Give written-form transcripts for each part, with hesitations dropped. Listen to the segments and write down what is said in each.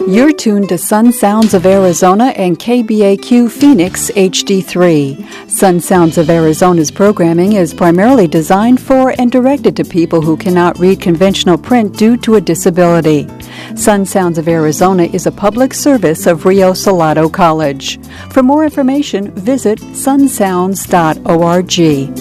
You're tuned to Sun Sounds of Arizona and KBAQ Phoenix HD3. Sun Sounds of Arizona's programming is primarily designed for and directed to people who cannot read conventional print due to a disability. Sun Sounds of Arizona is a public service of Rio Salado College. For more information, visit sunsounds.org.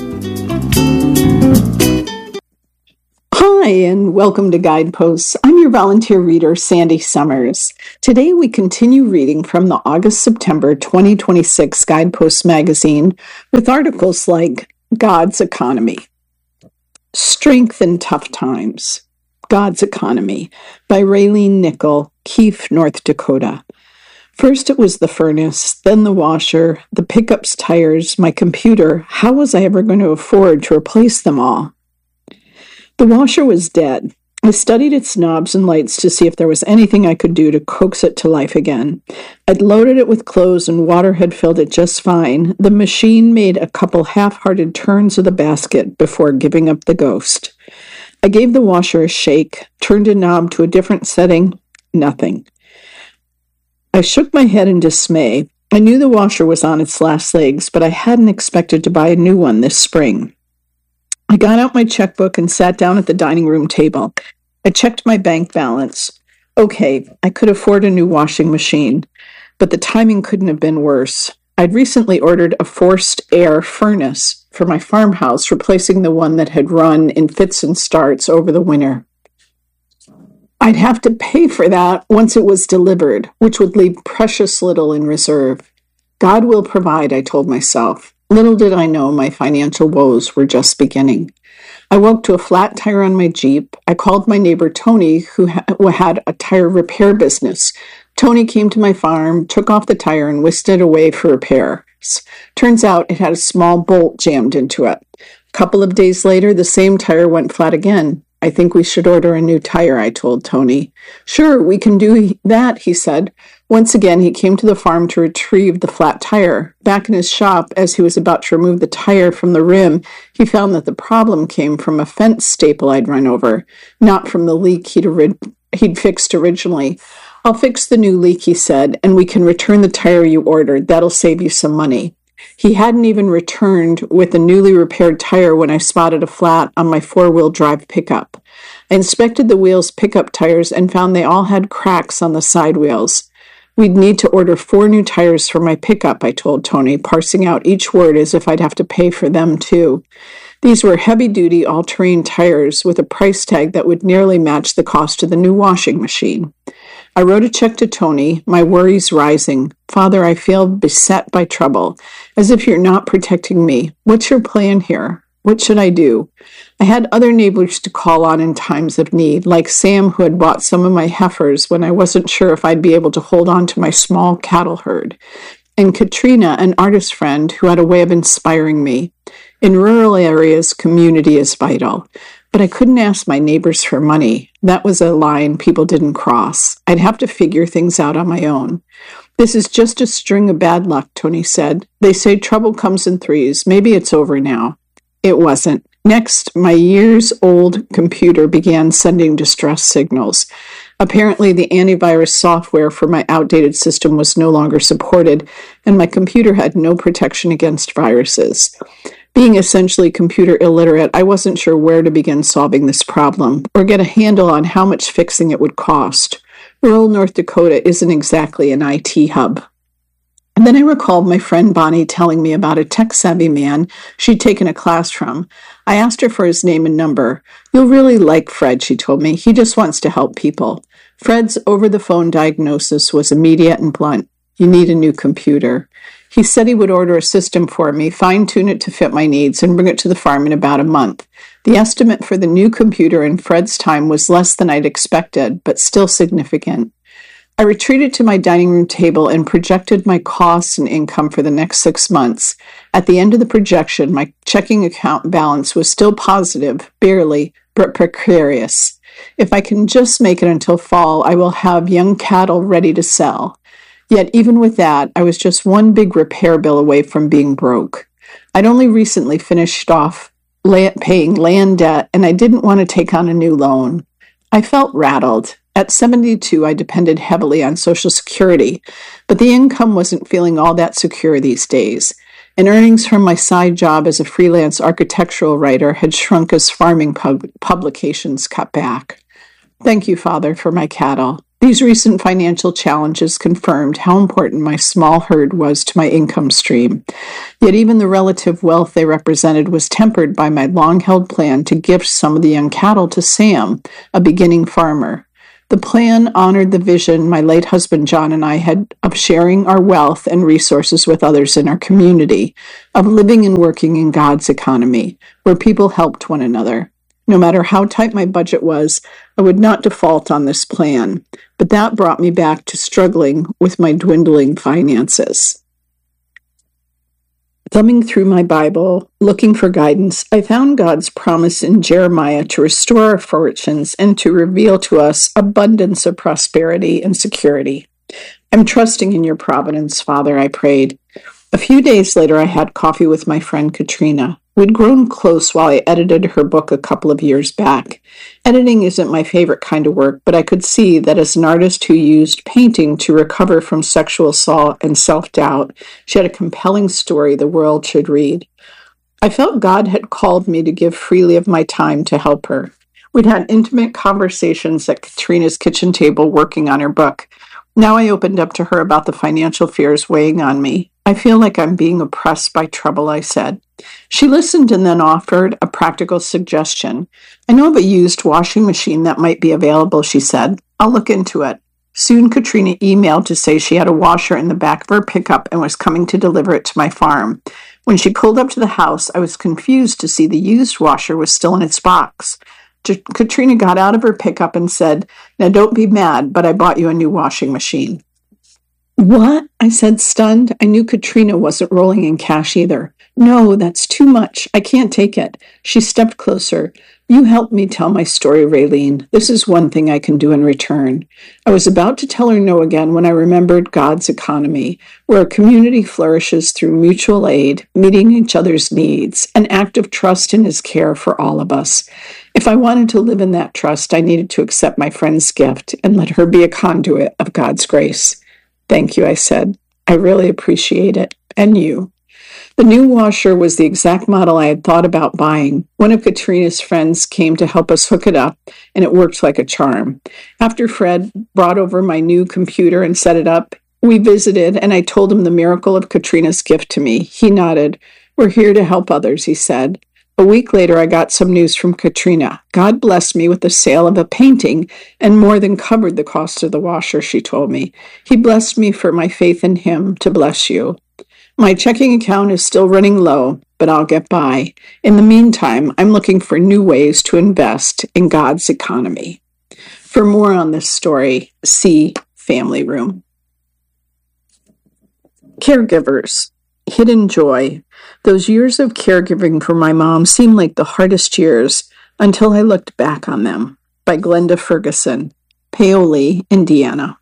Hi, and welcome to Guideposts. I'm your volunteer reader, Sandy Summers. Today we continue reading from the August-September 2026 Guideposts magazine with articles like God's Economy, Strength in Tough Times, God's Economy by Raylene Nickel, Keefe, North Dakota. First it was the furnace, then the washer, the pickups, tires, my computer. How was I ever going to afford to replace them all? The washer was dead. I studied its knobs and lights to see if there was anything I could do to coax it to life again. I'd loaded it with clothes and water had filled it just fine. The machine made a couple half-hearted turns of the basket before giving up the ghost. I gave the washer a shake, turned a knob to a different setting. Nothing. I shook my head in dismay. I knew the washer was on its last legs, but I hadn't expected to buy a new one this spring. I got out my checkbook and sat down at the dining room table. I checked my bank balance. Okay, I could afford a new washing machine, but the timing couldn't have been worse. I'd recently ordered a forced air furnace for my farmhouse, replacing the one that had run in fits and starts over the winter. I'd have to pay for that once it was delivered, which would leave precious little in reserve. God will provide, I told myself. Little did I know my financial woes were just beginning. I woke to a flat tire on my Jeep. I called my neighbor Tony, who had a tire repair business. Tony came to my farm, took off the tire, and whisked it away for repairs. Turns out it had a small bolt jammed into it. A couple of days later, the same tire went flat again. I think we should order a new tire, I told Tony. Sure, we can do that, he said. Once again, he came to the farm to retrieve the flat tire. Back in his shop, as he was about to remove the tire from the rim, he found that the problem came from a fence staple I'd run over, not from the leak he'd fixed originally. I'll fix the new leak, he said, and we can return the tire you ordered. That'll save you some money. He hadn't even returned with the newly repaired tire when I spotted a flat on my four-wheel drive pickup. I inspected the wheels' pickup tires and found they all had cracks on the side wheels. We'd need to order 4 new tires for my pickup, I told Tony, parsing out each word as if I'd have to pay for them too. These were heavy-duty, all-terrain tires with a price tag that would nearly match the cost of the new washing machine. I wrote a check to Tony, my worries rising. Father, I feel beset by trouble, as if you're not protecting me. What's your plan here? What should I do? I had other neighbors to call on in times of need, like Sam, who had bought some of my heifers when I wasn't sure if I'd be able to hold on to my small cattle herd, and Katrina, an artist friend who had a way of inspiring me. In rural areas, community is vital. But I couldn't ask my neighbors for money. That was a line people didn't cross. I'd have to figure things out on my own. This is just a string of bad luck, Tony said. They say trouble comes in threes. Maybe it's over now. It wasn't. Next, my years-old computer began sending distress signals. Apparently, the antivirus software for my outdated system was no longer supported, and my computer had no protection against viruses. Being essentially computer illiterate, I wasn't sure where to begin solving this problem or get a handle on how much fixing it would cost. Rural North Dakota isn't exactly an IT hub. And then I recalled my friend Bonnie telling me about a tech-savvy man she'd taken a class from. I asked her for his name and number. You'll really like Fred, she told me. He just wants to help people. Fred's over-the-phone diagnosis was immediate and blunt. You need a new computer. He said he would order a system for me, fine-tune it to fit my needs, and bring it to the farm in about a month. The estimate for the new computer in Fred's time was less than I'd expected, but still significant. I retreated to my dining room table and projected my costs and income for the next 6 months. At the end of the projection, my checking account balance was still positive, barely, but precarious. If I can just make it until fall, I will have young cattle ready to sell. Yet even with that, I was just one big repair bill away from being broke. I'd only recently finished off paying land debt, and I didn't want to take on a new loan. I felt rattled. At 72, I depended heavily on Social Security, but the income wasn't feeling all that secure these days, and earnings from my side job as a freelance architectural writer had shrunk as farming publications cut back. Thank you, Father, for my cattle. These recent financial challenges confirmed how important my small herd was to my income stream. Yet even the relative wealth they represented was tempered by my long-held plan to gift some of the young cattle to Sam, a beginning farmer. The plan honored the vision my late husband John and I had of sharing our wealth and resources with others in our community, of living and working in God's economy, where people helped one another. No matter how tight my budget was, I would not default on this plan, but that brought me back to struggling with my dwindling finances. Thumbing through my Bible, looking for guidance, I found God's promise in Jeremiah to restore our fortunes and to reveal to us abundance of prosperity and security. I'm trusting in your providence, Father, I prayed. A few days later, I had coffee with my friend Katrina. We'd grown close while I edited her book a couple of years back. Editing isn't my favorite kind of work, but I could see that as an artist who used painting to recover from sexual assault and self-doubt, she had a compelling story the world should read. I felt God had called me to give freely of my time to help her. We'd had intimate conversations at Katrina's kitchen table working on her book. Now I opened up to her about the financial fears weighing on me. I feel like I'm being oppressed by trouble, I said. She listened and then offered a practical suggestion. I know of a used washing machine that might be available, she said. I'll look into it. Soon Katrina emailed to say she had a washer in the back of her pickup and was coming to deliver it to my farm. When she pulled up to the house, I was confused to see the used washer was still in its box. Katrina got out of her pickup and said, "Now don't be mad, but I bought you a new washing machine." What? I said, stunned. I knew Katrina wasn't rolling in cash either. No, that's too much. I can't take it. She stepped closer. You helped me tell my story, Raylene. This is one thing I can do in return. I was about to tell her no again when I remembered God's economy, where a community flourishes through mutual aid, meeting each other's needs, an act of trust in His care for all of us. If I wanted to live in that trust, I needed to accept my friend's gift and let her be a conduit of God's grace. Thank you, I said. I really appreciate it. And you. The new washer was the exact model I had thought about buying. One of Katrina's friends came to help us hook it up, and it worked like a charm. After Fred brought over my new computer and set it up, we visited, and I told him the miracle of Katrina's gift to me. He nodded. We're here to help others, he said. A week later, I got some news from Katrina. God blessed me with the sale of a painting and more than covered the cost of the washer, she told me. He blessed me for my faith in Him to bless you. My checking account is still running low, but I'll get by. In the meantime, I'm looking for new ways to invest in God's economy. For more on this story, see Family Room. Caregivers. Hidden joy. Those years of caregiving for my mom seemed like the hardest years until I looked back on them. By Glenda Ferguson, Paoli, Indiana.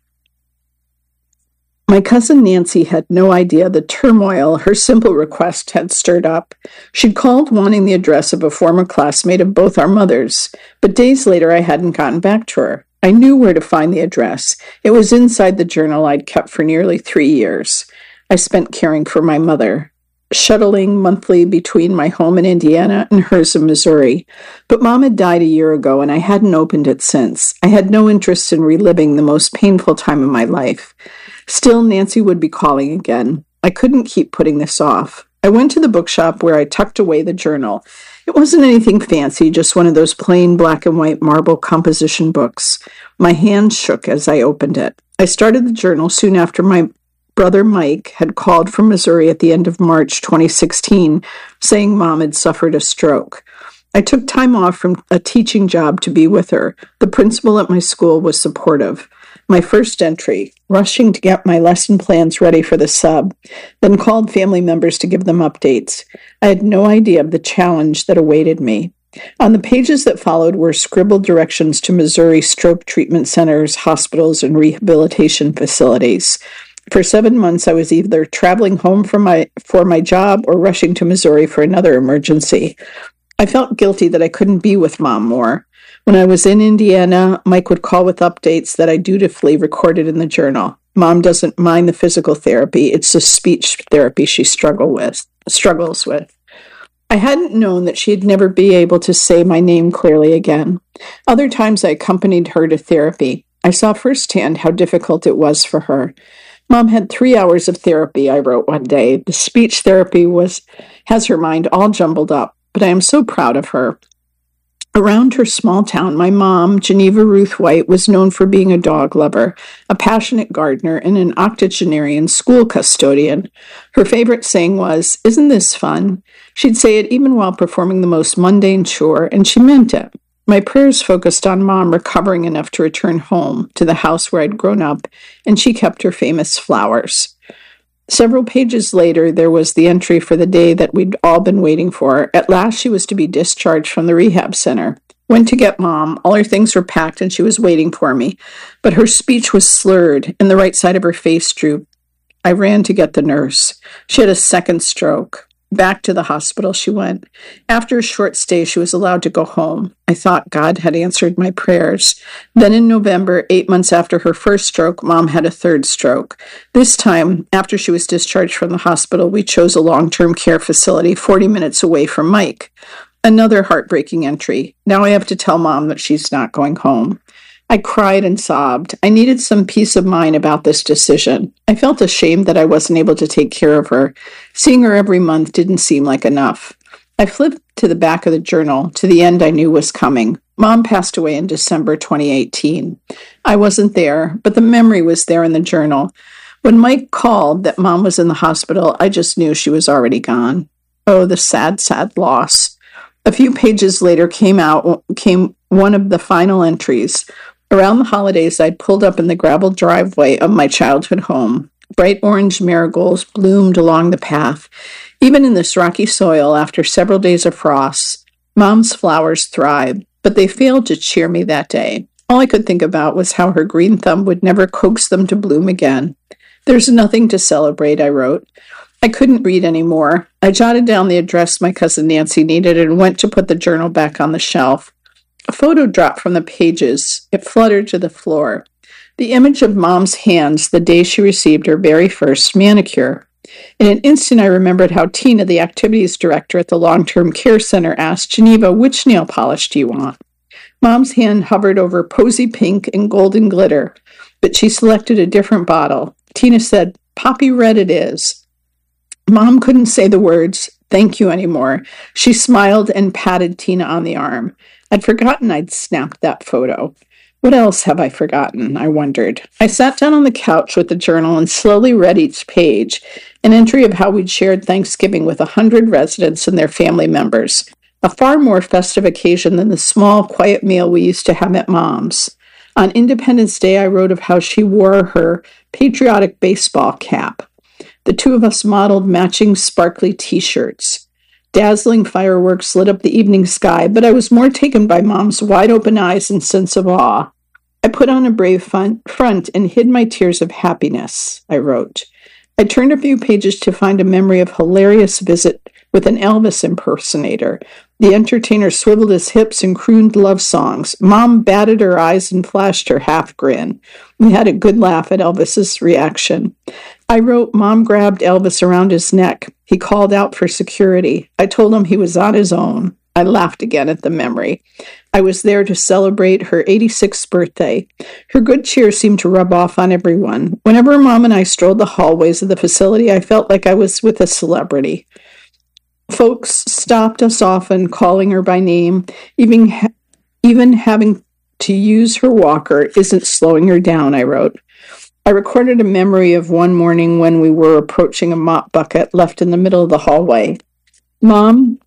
My cousin Nancy had no idea the turmoil her simple request had stirred up. She'd called wanting the address of a former classmate of both our mothers, but days later I hadn't gotten back to her. I knew where to find the address. It was inside the journal I'd kept for nearly 3 years. I spent caring for my mother, shuttling monthly between my home in Indiana and hers in Missouri. But Mom had died a year ago, and I hadn't opened it since. I had no interest in reliving the most painful time of my life. Still, Nancy would be calling again. I couldn't keep putting this off. I went to the bookshop where I tucked away the journal. It wasn't anything fancy, just one of those plain black and white marble composition books. My hand shook as I opened it. I started the journal soon after my brother Mike had called from Missouri at the end of March 2016, saying Mom had suffered a stroke. I took time off from a teaching job to be with her. The principal at my school was supportive. My first entry, rushing to get my lesson plans ready for the sub, then called family members to give them updates. I had no idea of the challenge that awaited me. On the pages that followed were scribbled directions to Missouri stroke treatment centers, hospitals, and rehabilitation facilities. For 7 months, I was either traveling home for my job or rushing to Missouri for another emergency. I felt guilty that I couldn't be with Mom more. When I was in Indiana, Mike would call with updates that I dutifully recorded in the journal. Mom doesn't mind the physical therapy. It's the speech therapy she struggles with. I hadn't known that she'd never be able to say my name clearly again. Other times I accompanied her to therapy. I saw firsthand how difficult it was for her. Mom had 3 hours of therapy, I wrote one day. The speech therapy has her mind all jumbled up, but I am so proud of her. Around her small town, my mom, Geneva Ruth White, was known for being a dog lover, a passionate gardener, and an octogenarian school custodian. Her favorite saying was, "Isn't this fun?" She'd say it even while performing the most mundane chore, and she meant it. My prayers focused on Mom recovering enough to return home to the house where I'd grown up, and she kept her famous flowers. Several pages later, there was the entry for the day that we'd all been waiting for. At last, she was to be discharged from the rehab center. Went to get Mom. All her things were packed, and she was waiting for me. But her speech was slurred, and the right side of her face drooped. I ran to get the nurse. She had a second stroke. Back to the hospital she went. After a short stay, she was allowed to go home. I thought God had answered my prayers. Then in November, 8 months after her first stroke, Mom had a third stroke. This time, after she was discharged from the hospital, we chose a long-term care facility 40 minutes away from Mike. Another heartbreaking entry. Now I have to tell Mom that she's not going home. I cried and sobbed. I needed some peace of mind about this decision. I felt ashamed that I wasn't able to take care of her. Seeing her every month didn't seem like enough. I flipped to the back of the journal, to the end I knew was coming. Mom passed away in December 2018. I wasn't there, but the memory was there in the journal. When Mike called that Mom was in the hospital, I just knew she was already gone. Oh, the sad, sad loss. A few pages later came one of the final entries. Around the holidays, I'd pulled up in the gravel driveway of my childhood home. Bright orange marigolds bloomed along the path. Even in this rocky soil, after several days of frost, Mom's flowers thrived, but they failed to cheer me that day. All I could think about was how her green thumb would never coax them to bloom again. "There's nothing to celebrate," I wrote. I couldn't read anymore. I jotted down the address my cousin Nancy needed and went to put the journal back on the shelf. A photo dropped from the pages. It fluttered to the floor. The image of Mom's hands the day she received her very first manicure. In an instant, I remembered how Tina, the activities director at the long-term care center, asked Geneva, "Which nail polish do you want?" Mom's hand hovered over Posy Pink and Golden Glitter, but she selected a different bottle. Tina said, "Poppy Red it is." Mom couldn't say the words, "Thank you," anymore. She smiled and patted Tina on the arm. I'd forgotten I'd snapped that photo. What else have I forgotten? I wondered. I sat down on the couch with the journal and slowly read each page, an entry of how we'd shared Thanksgiving with 100 residents and their family members, a far more festive occasion than the small, quiet meal we used to have at Mom's. On Independence Day, I wrote of how she wore her patriotic baseball cap. The two of us modeled matching sparkly t-shirts. Dazzling fireworks lit up the evening sky, but I was more taken by Mom's wide-open eyes and sense of awe. I put on a brave front and hid my tears of happiness, I wrote. I turned a few pages to find a memory of hilarious visit with an Elvis impersonator. The entertainer swiveled his hips and crooned love songs. Mom batted her eyes and flashed her half grin. We had a good laugh at Elvis's reaction. I wrote, Mom grabbed Elvis around his neck. He called out for security. I told him he was on his own. I laughed again at the memory. I was there to celebrate her 86th birthday. Her good cheer seemed to rub off on everyone. Whenever Mom and I strolled the hallways of the facility, I felt like I was with a celebrity. Folks stopped us often, calling her by name. Even having to use her walker isn't slowing her down, I wrote. I recorded a memory of one morning when we were approaching a mop bucket left in the middle of the hallway. Mom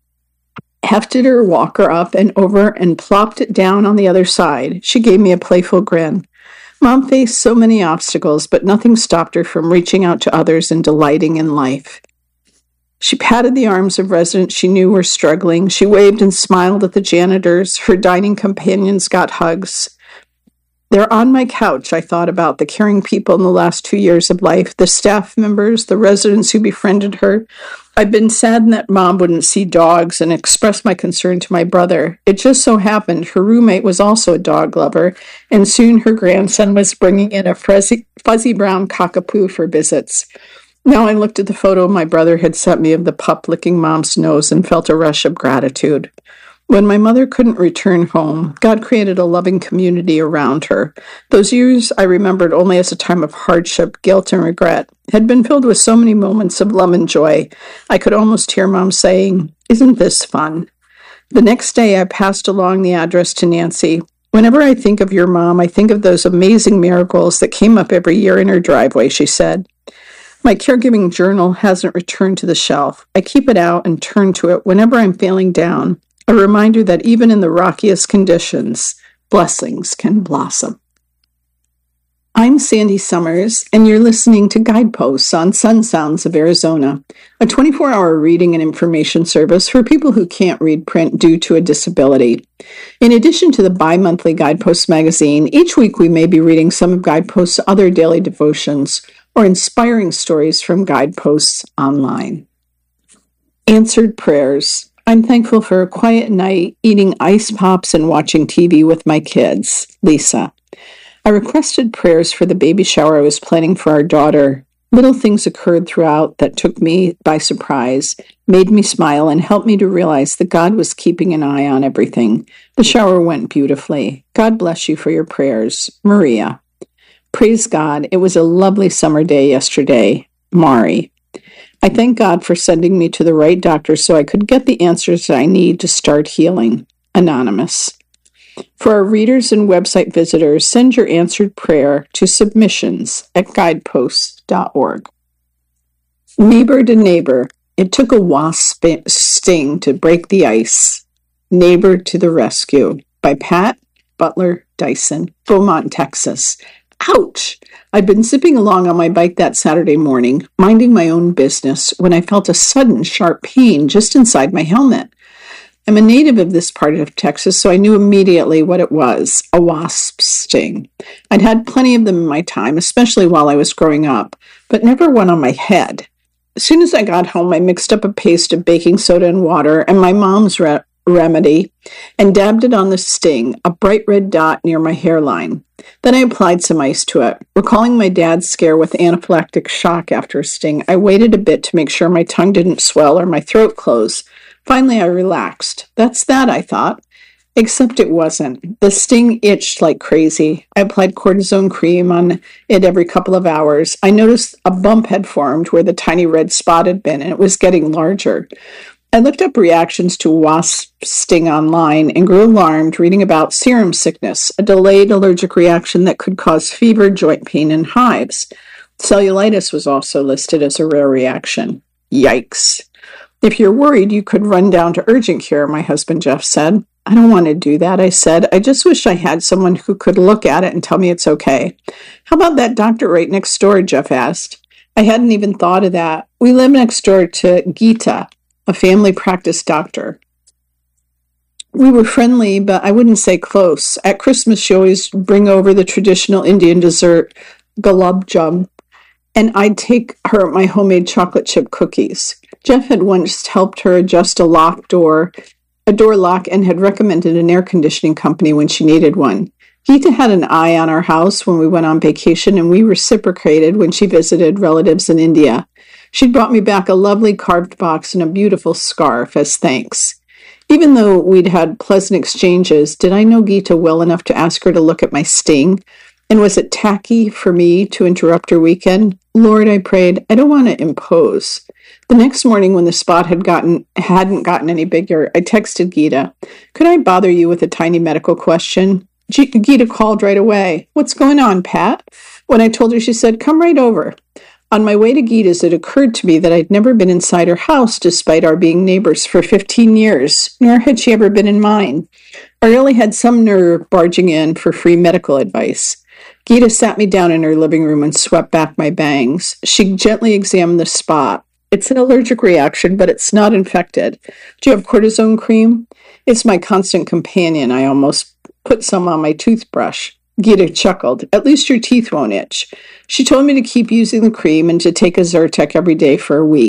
hefted her walker up and over and plopped it down on the other side. She gave me a playful grin. Mom faced so many obstacles, but nothing stopped her from reaching out to others and delighting in life. She patted the arms of residents she knew were struggling. She waved and smiled at the janitors. Her dining companions got hugs. There on my couch, I thought about the caring people in the last 2 years of life, the staff members, the residents who befriended her, I've been saddened that Mom wouldn't see dogs and expressed my concern to my brother. It just so happened her roommate was also a dog lover, and soon her grandson was bringing in a fuzzy brown cockapoo for visits. Now I looked at the photo my brother had sent me of the pup licking Mom's nose and felt a rush of gratitude. When my mother couldn't return home, God created a loving community around her. Those years I remembered only as a time of hardship, guilt, and regret had been filled with so many moments of love and joy. I could almost hear Mom saying, "Isn't this fun?" The next day, I passed along the address to Nancy. "Whenever I think of your mom, I think of those amazing miracles that came up every year in her driveway," she said. My caregiving journal hasn't returned to the shelf. I keep it out and turn to it whenever I'm feeling down. A reminder that even in the rockiest conditions, blessings can blossom. I'm Sandy Summers, and you're listening to Guideposts on Sun Sounds of Arizona, a 24-hour reading and information service for people who can't read print due to a disability. In addition to the bi-monthly Guideposts magazine, each week we may be reading some of Guideposts' other daily devotions or inspiring stories from Guideposts online. Answered Prayers. I'm thankful for a quiet night, eating ice pops and watching TV with my kids. Lisa. I requested prayers for the baby shower I was planning for our daughter. Little things occurred throughout that took me by surprise, made me smile, and helped me to realize that God was keeping an eye on everything. The shower went beautifully. God bless you for your prayers. Maria. Praise God. It was a lovely summer day yesterday. Mari. I thank God for sending me to the right doctor so I could get the answers I need to start healing. Anonymous. For our readers and website visitors, send your answered prayer to submissions@guideposts.org. Neighbor to Neighbor. It took a wasp sting to break the ice. Neighbor to the Rescue by Pat Butler Dyson, Beaumont, Texas. Ouch! I'd been zipping along on my bike that Saturday morning, minding my own business, when I felt a sudden sharp pain just inside my helmet. I'm a native of this part of Texas, so I knew immediately what it was, a wasp sting. I'd had plenty of them in my time, especially while I was growing up, but never one on my head. As soon as I got home, I mixed up a paste of baking soda and water and my mom's remedy and dabbed it on the sting, a bright red dot near my hairline. Then I applied some ice to it. Recalling my dad's scare with anaphylactic shock after a sting, I waited a bit to make sure my tongue didn't swell or my throat close. Finally, I relaxed. That's that, I thought. Except it wasn't. The sting itched like crazy. I applied cortisone cream on it every couple of hours. I noticed a bump had formed where the tiny red spot had been, and it was getting larger. I looked up reactions to wasp sting online and grew alarmed reading about serum sickness, a delayed allergic reaction that could cause fever, joint pain, and hives. Cellulitis was also listed as a rare reaction. Yikes. If you're worried, you could run down to urgent care, my husband Jeff said. I don't want to do that, I said. I just wish I had someone who could look at it and tell me it's okay. How about that doctor right next door, Jeff asked. I hadn't even thought of that. We live next door to Geeta, a family practice doctor. We were friendly, but I wouldn't say close. At Christmas, she always bring over the traditional Indian dessert, gulab jamun, and I'd take her my homemade chocolate chip cookies. Jeff had once helped her adjust a door lock, and had recommended an air conditioning company when she needed one. Geeta had an eye on our house when we went on vacation, and we reciprocated when she visited relatives in India. She'd brought me back a lovely carved box and a beautiful scarf as thanks. Even though we'd had pleasant exchanges, did I know Geeta well enough to ask her to look at my sting? And was it tacky for me to interrupt her weekend? Lord, I prayed, I don't want to impose. The next morning when the spot hadn't gotten any bigger, I texted Geeta, could I bother you with a tiny medical question? Geeta called right away. What's going on, Pat? When I told her, she said, come right over. On my way to Geeta's, it occurred to me that I'd never been inside her house despite our being neighbors for 15 years, nor had she ever been in mine. I really had some nerve barging in for free medical advice. Geeta sat me down in her living room and swept back my bangs. She gently examined the spot. It's an allergic reaction, but it's not infected. Do you have cortisone cream? It's my constant companion. I almost put some on my toothbrush. Geeta chuckled. At least your teeth won't itch. She told me to keep using the cream and to take a Zyrtec every day for a week.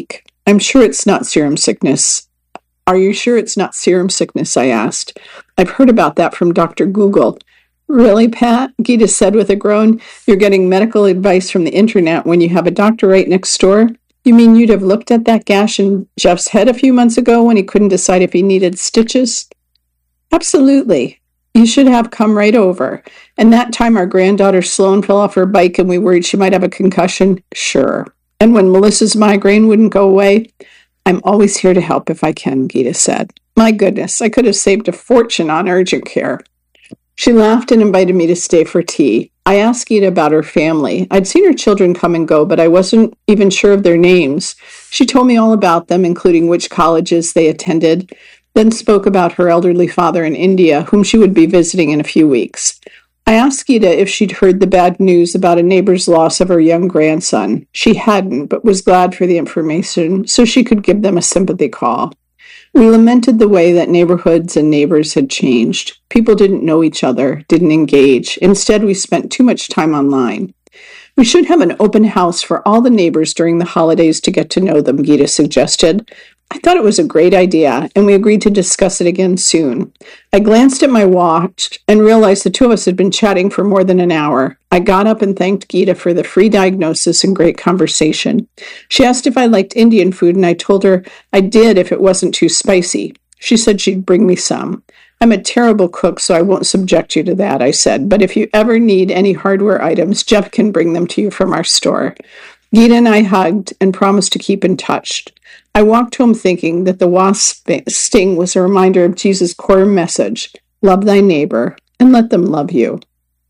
I'm sure it's not serum sickness. Are you sure it's not serum sickness? I asked. I've heard about that from Dr. Google. Really, Pat? Gita said with a groan. You're getting medical advice from the internet when you have a doctor right next door? You mean you'd have looked at that gash in Jeff's head a few months ago when he couldn't decide if he needed stitches? Absolutely. You should have come right over. And that time our granddaughter Sloan fell off her bike and we worried she might have a concussion? Sure. And when Melissa's migraine wouldn't go away? I'm always here to help if I can, Gita said. My goodness, I could have saved a fortune on urgent care. She laughed and invited me to stay for tea. I asked Gita about her family. I'd seen her children come and go, but I wasn't even sure of their names. She told me all about them, including which colleges they attended, then spoke about her elderly father in India, whom she would be visiting in a few weeks. I asked Gita if she'd heard the bad news about a neighbor's loss of her young grandson. She hadn't, but was glad for the information so she could give them a sympathy call. We lamented the way that neighborhoods and neighbors had changed. People didn't know each other, didn't engage. Instead, we spent too much time online. We should have an open house for all the neighbors during the holidays to get to know them, Gita suggested. I thought it was a great idea, and we agreed to discuss it again soon. I glanced at my watch and realized the two of us had been chatting for more than an hour. I got up and thanked Gita for the free diagnosis and great conversation. She asked if I liked Indian food, and I told her I did if it wasn't too spicy. She said she'd bring me some. I'm a terrible cook, so I won't subject you to that, I said, but if you ever need any hardware items, Jeff can bring them to you from our store. Gita and I hugged and promised to keep in touch. I walked home thinking that the wasp sting was a reminder of Jesus' core message, love thy neighbor and let them love you.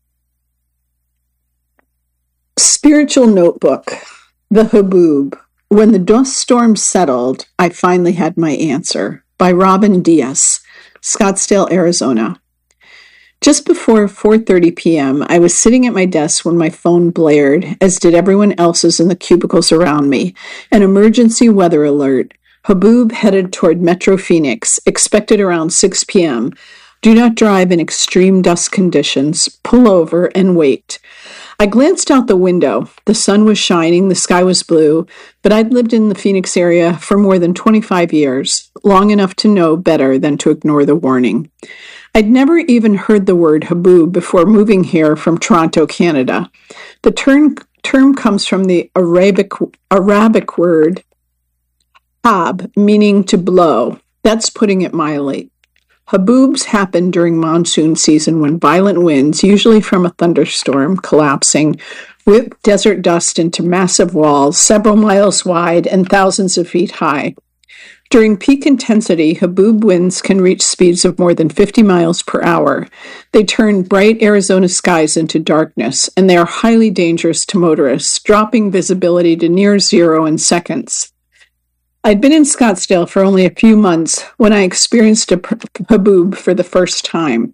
Spiritual Notebook, The Haboob. When the dust storm settled, I finally had my answer, by Robin Diaz, Scottsdale, Arizona. Just before 4:30 p.m., I was sitting at my desk when my phone blared, as did everyone else's in the cubicles around me. An emergency weather alert. Haboob headed toward Metro Phoenix, expected around 6 p.m. Do not drive in extreme dust conditions. Pull over and wait. I glanced out the window. The sun was shining, the sky was blue, but I'd lived in the Phoenix area for more than 25 years, long enough to know better than to ignore the warning. I'd never even heard the word haboob before moving here from Toronto, Canada. The term comes from the Arabic word hab, meaning to blow. That's putting it mildly. Haboobs happen during monsoon season when violent winds, usually from a thunderstorm, collapsing, whip desert dust into massive walls several miles wide and thousands of feet high. During peak intensity, haboob winds can reach speeds of more than 50 miles per hour. They turn bright Arizona skies into darkness, and they are highly dangerous to motorists, dropping visibility to near zero in seconds. I'd been in Scottsdale for only a few months when I experienced a haboob for the first time.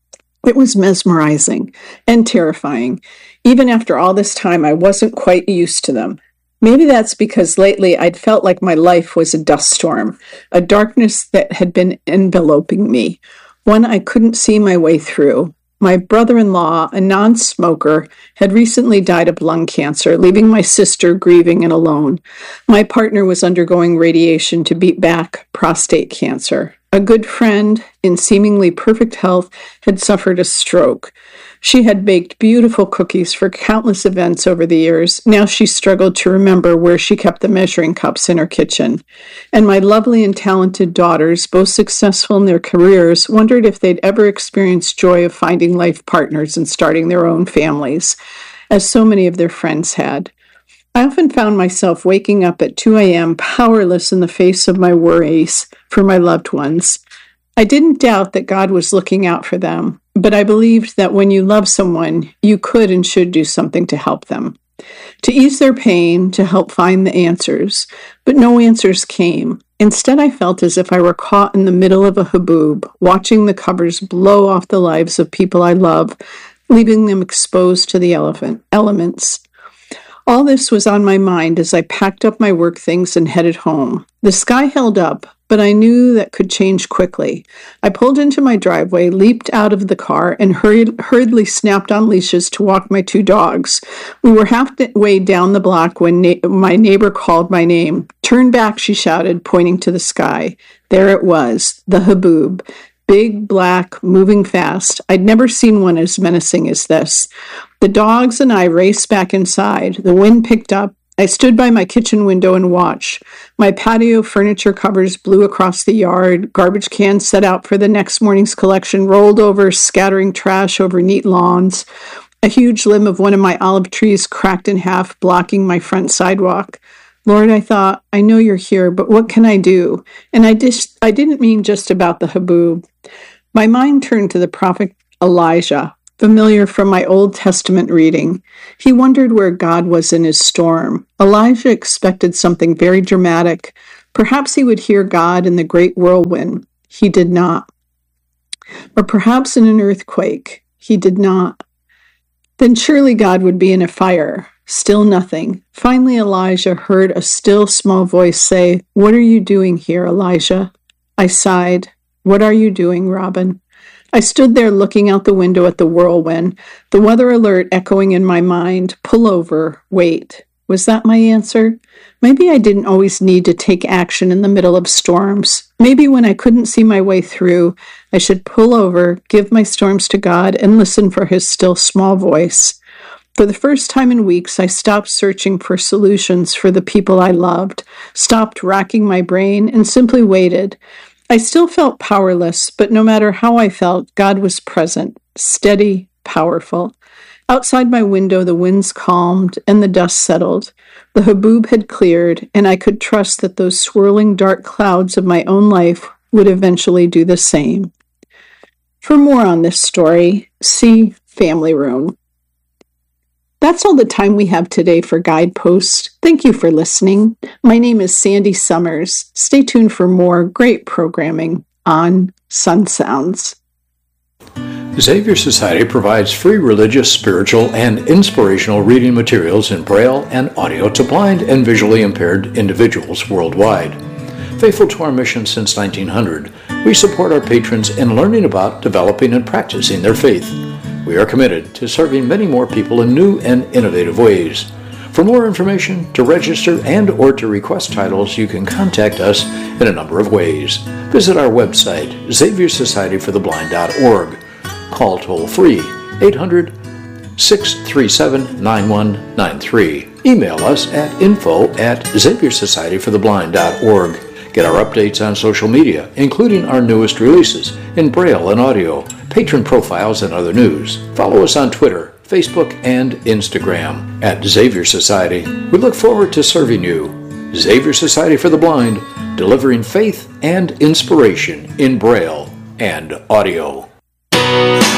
It was mesmerizing and terrifying. Even after all this time, I wasn't quite used to them. Maybe that's because lately I'd felt like my life was a dust storm, a darkness that had been enveloping me, one I couldn't see my way through. My brother-in-law, a non-smoker, had recently died of lung cancer, leaving my sister grieving and alone. My partner was undergoing radiation to beat back prostate cancer. A good friend, in seemingly perfect health, had suffered a stroke. She had baked beautiful cookies for countless events over the years. Now she struggled to remember where she kept the measuring cups in her kitchen. And my lovely and talented daughters, both successful in their careers, wondered if they'd ever experience joy of finding life partners and starting their own families, as so many of their friends had. I often found myself waking up at 2 a.m. powerless in the face of my worries for my loved ones. I didn't doubt that God was looking out for them, but I believed that when you love someone, you could and should do something to help them, to ease their pain, to help find the answers. But no answers came. Instead, I felt as if I were caught in the middle of a haboob, watching the covers blow off the lives of people I love, leaving them exposed to the elements. All this was on my mind as I packed up my work things and headed home. The sky held up, but I knew that could change quickly. I pulled into my driveway, leaped out of the car, and hurriedly snapped on leashes to walk my 2 dogs. We were halfway down the block when my neighbor called my name. "Turn back," she shouted, pointing to the sky. There it was, the haboob. Big, black, moving fast. I'd never seen one as menacing as this. The dogs and I raced back inside. The wind picked up. I stood by my kitchen window and watched. My patio furniture covers blew across the yard. Garbage cans set out for the next morning's collection rolled over, scattering trash over neat lawns. A huge limb of one of my olive trees cracked in half, blocking my front sidewalk. Lord, I thought, I know you're here, but what can I do? And I didn't mean just about the haboob. My mind turned to the prophet Elijah, familiar from my Old Testament reading. He wondered where God was in his storm. Elijah expected something very dramatic. Perhaps he would hear God in the great whirlwind. He did not. Or perhaps in an earthquake. He did not. Then surely God would be in a fire. Still nothing. Finally, Elijah heard a still small voice say, "What are you doing here, Elijah?" I sighed. "What are you doing, Robin?" I stood there looking out the window at the whirlwind, the weather alert echoing in my mind. Pull over, wait. Was that my answer? Maybe I didn't always need to take action in the middle of storms. Maybe when I couldn't see my way through, I should pull over, give my storms to God, and listen for his still small voice. For the first time in weeks, I stopped searching for solutions for the people I loved, stopped racking my brain, and simply waited. I still felt powerless, but no matter how I felt, God was present, steady, powerful. Outside my window, the winds calmed and the dust settled. The haboob had cleared, and I could trust that those swirling dark clouds of my own life would eventually do the same. For more on this story, see Family Room. That's all the time we have today for Guidepost. Thank you for listening. My name is Sandy Summers. Stay tuned for more great programming on Sun Sounds. Xavier Society provides free religious, spiritual, and inspirational reading materials in Braille and audio to blind and visually impaired individuals worldwide. Faithful to our mission since 1900, we support our patrons in learning about, developing, and practicing their faith. We are committed to serving many more people in new and innovative ways. For more information, to register and or to request titles, you can contact us in a number of ways. Visit our website, xaviersocietyfortheblind.org. Call toll-free 800-637-9193. Email us at info@xaviersocietyfortheblind.org. Get our updates on social media, including our newest releases in Braille and audio, patron profiles, and other news. Follow us on Twitter, Facebook, and Instagram at Xavier Society. We look forward to serving you. Xavier Society for the Blind, delivering faith and inspiration in Braille and audio.